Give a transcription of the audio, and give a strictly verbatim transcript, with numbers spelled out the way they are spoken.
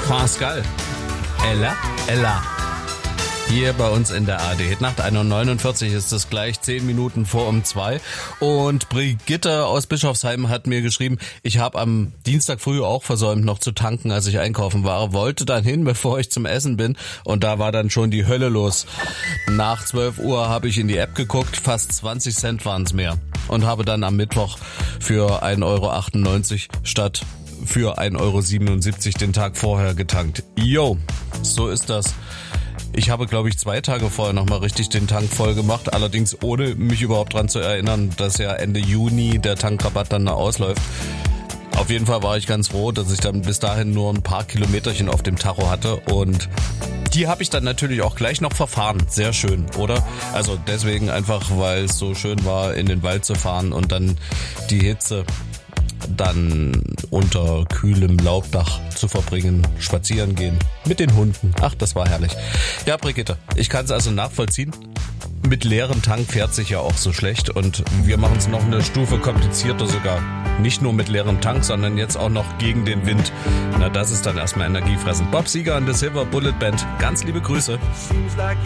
Pascal. Ella, Ella. Hier bei uns in der A D. Nacht eins Uhr neunundvierzig ist es gleich zehn Minuten vor um zwei. Und Brigitte aus Bischofsheim hat mir geschrieben, ich habe am Dienstag früh auch versäumt noch zu tanken, als ich einkaufen war. Wollte dann hin, bevor ich zum Essen bin. Und da war dann schon die Hölle los. Nach zwölf Uhr habe ich in die App geguckt, fast zwanzig Cent waren es mehr. Und habe dann am Mittwoch für ein Euro achtundneunzig statt für ein Euro siebenundsiebzig den Tag vorher getankt. Yo, so ist das. Ich habe, glaube ich, zwei Tage vorher nochmal richtig den Tank voll gemacht, allerdings ohne mich überhaupt dran zu erinnern, dass ja Ende Juni der Tankrabatt dann ausläuft. Auf jeden Fall war ich ganz froh, dass ich dann bis dahin nur ein paar Kilometerchen auf dem Tacho hatte und die habe ich dann natürlich auch gleich noch verfahren. Sehr schön, oder? Also deswegen einfach, weil es so schön war, in den Wald zu fahren und dann die Hitze dann unter kühlem Laubdach zu verbringen, spazieren gehen mit den Hunden. Ach, das war herrlich. Ja, Brigitte, ich kann es also nachvollziehen. Mit leerem Tank fährt sich ja auch so schlecht und wir machen es noch eine Stufe komplizierter sogar. Nicht nur mit leerem Tank, sondern jetzt auch noch gegen den Wind. Na, das ist dann erstmal energiefressend. Bob Seger und The Silver Bullet Band. Ganz liebe Grüße. Seems like